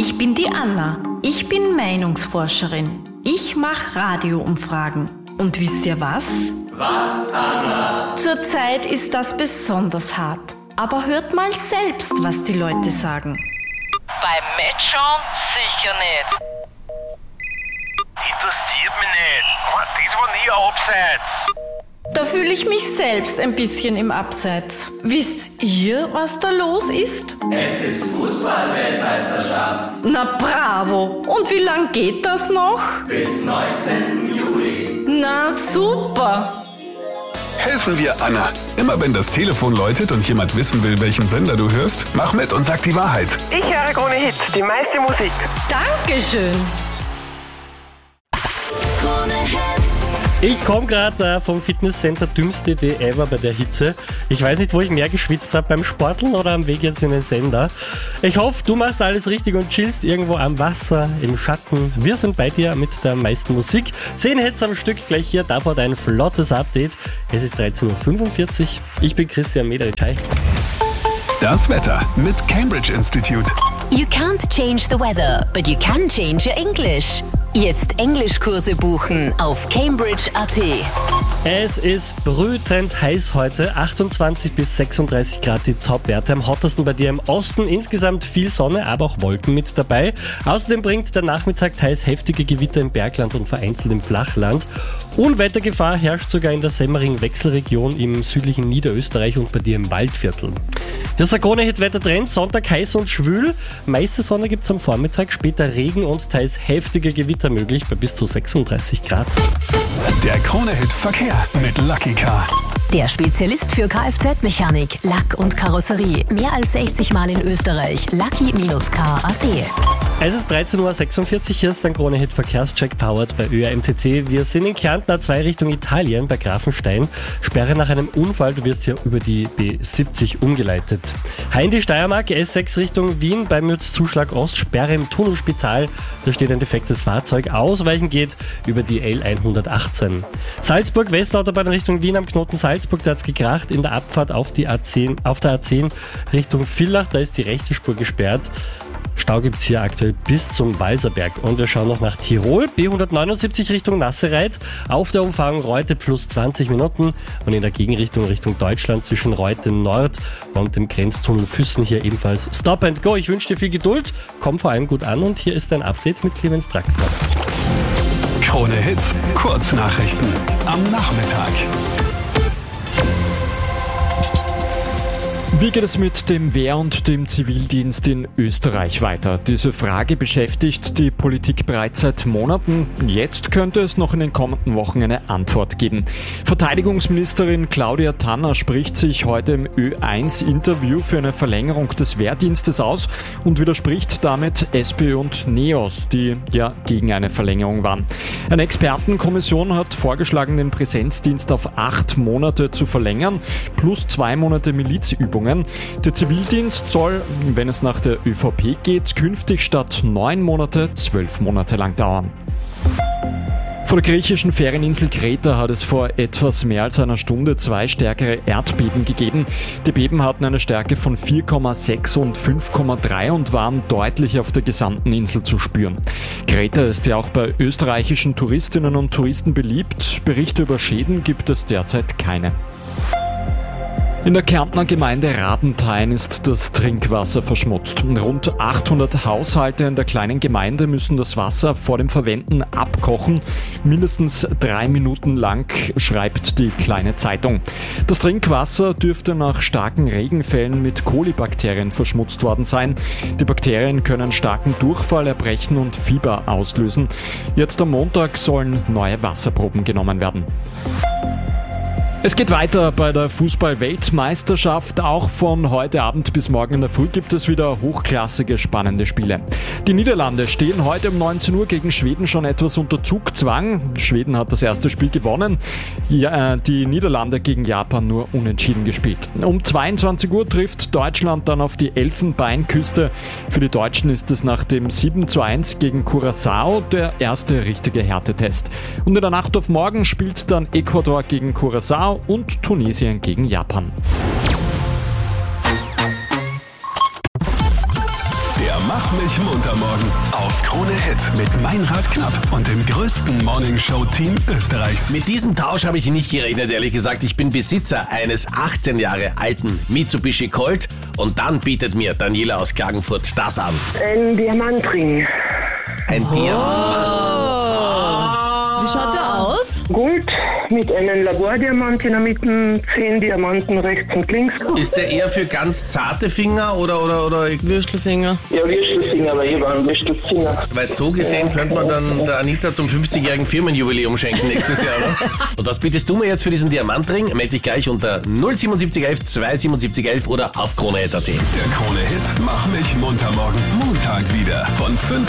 ich bin die Anna. Ich bin Meinungsforscherin. Ich mache Radioumfragen. Und wisst ihr was? Was, Anna? Zurzeit ist das besonders hart. Aber hört mal selbst, was die Leute sagen. Beim Matchschauen sicher nicht. Interessiert mich nicht. Das war nie ein Abseits. Da fühle ich mich selbst ein bisschen im Abseits. Wisst ihr, was da los ist? Es ist Fußball-Weltmeisterschaft. Na bravo! Und wie lang geht das noch? Bis 19. Juli. Na super! Helfen wir Anna. Immer wenn das Telefon läutet und jemand wissen will, welchen Sender du hörst, mach mit und sag die Wahrheit. Ich höre Krone Hit, die meiste Musik. Dankeschön! Ich komme gerade vom Fitnesscenter, dümmste Idee ever bei der Hitze. Ich weiß nicht, wo ich mehr geschwitzt habe, beim Sporteln oder am Weg jetzt in den Sender. Ich hoffe, du machst alles richtig und chillst irgendwo am Wasser, im Schatten. Wir sind bei dir mit der meisten Musik. 10 Hits am Stück gleich hier, davor dein flottes Update. Es ist 13.45 Uhr. Ich bin Christian Mederich. Hi. Das Wetter mit Cambridge Institute. You can't change the weather, but you can change your English. Jetzt Englischkurse buchen auf Cambridge.at. Es ist brütend heiß heute, 28 bis 36 Grad die Topwerte. Am hottesten bei dir im Osten, insgesamt viel Sonne, aber auch Wolken mit dabei. Außerdem bringt der Nachmittag teils heftige Gewitter im Bergland und vereinzelt im Flachland. Unwettergefahr herrscht sogar in der Semmering-Wechselregion im südlichen Niederösterreich und bei dir im Waldviertel. Das Krone-Hit-Wettertrend, Sonntag heiß und schwül. Meiste Sonne gibt's am Vormittag, später Regen und teils heftige Gewitter möglich bei bis zu 36 Grad. Der Krone-Hit-Verkehr mit Lucky Car. Der Spezialist für Kfz-Mechanik, Lack und Karosserie. Mehr als 60 Mal in Österreich. Lucky-car.at. Es ist 13.46 Uhr, hier ist ein Krone-Hit-Verkehrscheck powered bei ÖRMTC. Wir sind in Kärnten A2 Richtung Italien bei Grafenstein. Sperre nach einem Unfall, du wirst hier über die B70 umgeleitet. Hein die Steiermark, S6 Richtung Wien bei Mürzzuschlag Ost. Sperre im Tunnelspital, da steht ein defektes Fahrzeug. Ausweichen geht über die L118. Salzburg, Westautobahn Richtung Wien am Knoten Salzburg, da hat's gekracht in der Abfahrt auf der A10 Richtung Villach, da ist die rechte Spur gesperrt. Stau gibt's hier aktuell bis zum Walserberg. Und wir schauen noch nach Tirol. B179 Richtung Nassereit. Auf der Umfahrung Reute plus 20 Minuten. Und in der Gegenrichtung Richtung Deutschland zwischen Reute Nord und dem Grenztunnel Füssen hier ebenfalls Stop and Go. Ich wünsche dir viel Geduld. Komm vor allem gut an. Und hier ist ein Update mit Clemens Draxler. Krone Hit, Kurznachrichten am Nachmittag. Wie geht es mit dem Wehr- und dem Zivildienst in Österreich weiter? Diese Frage beschäftigt die Politik bereits seit Monaten. Jetzt könnte es noch in den kommenden Wochen eine Antwort geben. Verteidigungsministerin Claudia Tanner spricht sich heute im Ö1-Interview für eine Verlängerung des Wehrdienstes aus und widerspricht damit SPÖ und NEOS, die ja gegen eine Verlängerung waren. Eine Expertenkommission hat vorgeschlagen, den Präsenzdienst auf 8 Monate zu verlängern, plus 2 Monate Milizübungen. Der Zivildienst soll, wenn es nach der ÖVP geht, künftig statt 9 Monate 12 Monate lang dauern. Vor der griechischen Ferieninsel Kreta hat es vor etwas mehr als einer Stunde 2 stärkere Erdbeben gegeben. Die Beben hatten eine Stärke von 4,6 und 5,3 und waren deutlich auf der gesamten Insel zu spüren. Kreta ist ja auch bei österreichischen Touristinnen und Touristen beliebt. Berichte über Schäden gibt es derzeit keine. In der Kärntner Gemeinde Radenthein ist das Trinkwasser verschmutzt. Rund 800 Haushalte in der kleinen Gemeinde müssen das Wasser vor dem Verwenden abkochen. Mindestens 3 Minuten lang, schreibt die kleine Zeitung. Das Trinkwasser dürfte nach starken Regenfällen mit Kolibakterien verschmutzt worden sein. Die Bakterien können starken Durchfall, Erbrechen und Fieber auslösen. Jetzt am Montag sollen neue Wasserproben genommen werden. Es geht weiter bei der Fußball-Weltmeisterschaft. Auch von heute Abend bis morgen in der Früh gibt es wieder hochklassige, spannende Spiele. Die Niederlande stehen heute um 19 Uhr gegen Schweden schon etwas unter Zugzwang. Schweden hat das erste Spiel gewonnen. Die Niederlande gegen Japan nur unentschieden gespielt. Um 22 Uhr trifft Deutschland dann auf die Elfenbeinküste. Für die Deutschen ist es nach dem 7:1 gegen Curaçao der erste richtige Härtetest. Und in der Nacht auf morgen spielt dann Ecuador gegen Curaçao und Tunesien gegen Japan. Der Mach mich munter morgen auf Krone Hit mit Meinrad Knapp und dem größten Morningshow-Team Österreichs. Mit diesem Tausch habe ich nicht gerechnet, ehrlich gesagt. Ich bin Besitzer eines 18 Jahre alten Mitsubishi Colt und dann bietet mir Daniela aus Klagenfurt das an. Ein Diamantring. Ein Diamant. Wie schaut der aus? Gold mit einem Labordiamant in der Mitte, 10 Diamanten rechts und links. Ist der eher für ganz zarte Finger oder Würstelfinger. Ja, Würstelfinger, aber ich war ein Würstelfinger. Weil so gesehen könnte man dann der Anita zum 50-jährigen Firmenjubiläum schenken nächstes Jahr, oder? Und was bietest du mir jetzt für diesen Diamantring? Melde dich gleich unter 07711 27711 oder auf KroneHit.at. Der Krone Hit Mach mich munter morgen Montag wieder von 5